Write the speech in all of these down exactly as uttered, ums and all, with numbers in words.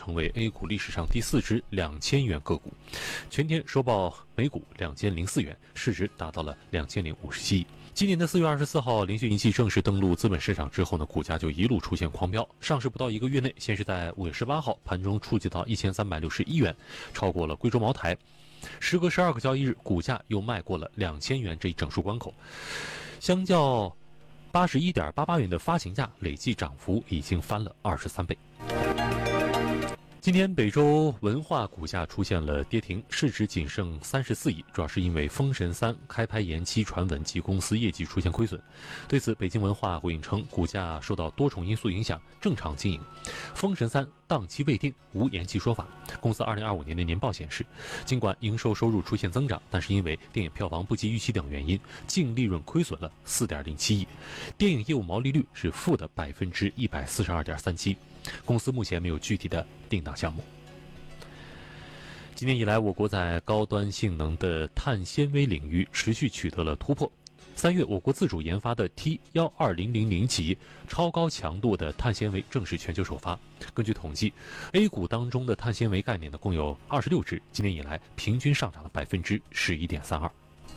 成为 A 股历史上第四只两千元个股，全天收报每股两千零四元，市值达到了两千零五十七亿。今年的四月二十四号，连续银系正式登陆资本市场之后呢，股价就一路出现狂飙。上市不到一个月内，先是在五月十八号盘中触及到一千三百六十一元，超过了贵州茅台。时隔十二个交易日，股价又迈过了两千元这一整数关口，相较八十一点八八元的发行价，累计涨幅已经翻了二十三倍。今天北周文化股价出现了跌停，市值仅剩三十四亿，主要是因为《封神三》开拍延期传闻及公司业绩出现亏损。对此，北京文化回应称，股价受到多重因素影响，正常经营。《封神三》档期未定，无延期说法。公司二零二五年的年报显示，尽管营收收入出现增长，但是因为电影票房不及预期等原因，净利润亏损了四点零七亿，电影业务毛利率是负的百分之一百四十二点三七。公司目前没有具体的定档项目。今年以来，我国在高端性能的碳纤维领域持续取得了突破。三月，我国自主研发的 T 一二零零零级超高强度的碳纤维正式全球首发。根据统计 ，A 股当中的碳纤维概念呢共有二十六只，今年以来平均上涨了百分之十一点三二。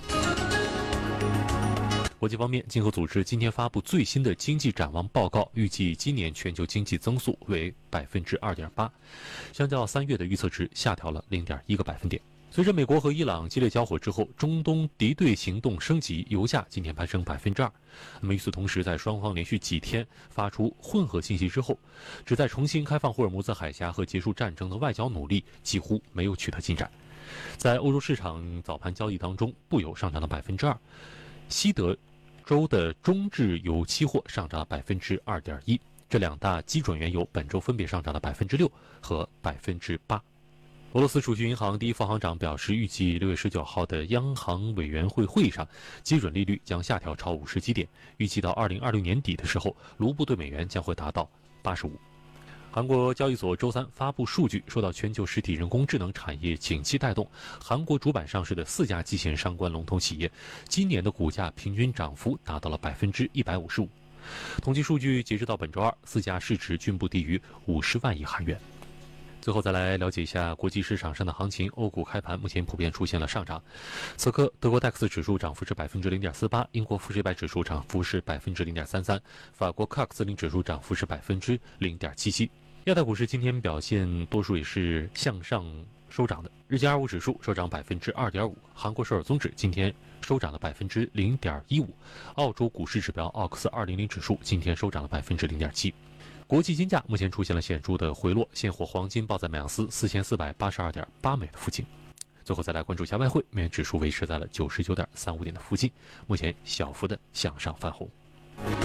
国际方面，经合组织今天发布最新的经济展望报告，预计今年全球经济增速为百分之二点八，相较三月的预测值下调了零点一个百分点。随着美国和伊朗激烈交火之后，中东敌对行动升级，油价今天攀升百分之二。那么与此同时，在双方连续几天发出混合信息之后，旨在重新开放霍尔木兹海峡和结束战争的外交努力几乎没有取得进展。在欧洲市场早盘交易当中，布油上涨了百分之二，西德州的中质油期货上涨了百分之二点一，这两大基准原油本周分别上涨了百分之六和百分之八。俄罗斯储蓄银行第一副行长表示，预计六月十九号的央行委员会会议上，基准利率将下调超五十基点，预计到二零二六年底的时候，卢布对美元将会达到八十五。韩国交易所周三发布数据，受到全球实体人工智能产业景气带动，韩国主板上市的四家机器人相关龙头企业，今年的股价平均涨幅达到了百分之一百五十五。统计数据截止到本周二，四家市值均不低于五十万亿韩元。最后再来了解一下国际市场上的行情。欧股开盘目前普遍出现了上涨，此刻德国 D A X 指数涨幅是百分之零点四八，英国富时一百指数涨幅是百分之零点三三，法国 C A C 四零指数涨幅是百分之零点七七。亚太股市今天表现多数也是向上收涨的，日经二五指数收涨百分之二点五，韩国首尔综指今天收涨了百分之零点一五，澳洲股市指标奥克斯二零零指数今天收涨了百分之零点七。国际金价目前出现了显著的回落，现货黄金报在每盎司四千四百八十二点八美的附近。最后再来关注一下外汇，美元指数维持在了九十九点三五点的附近，目前小幅的向上翻红。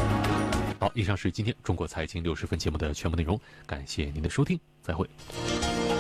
好，以上是今天中国财经六十分节目的全部内容，感谢您的收听，再会。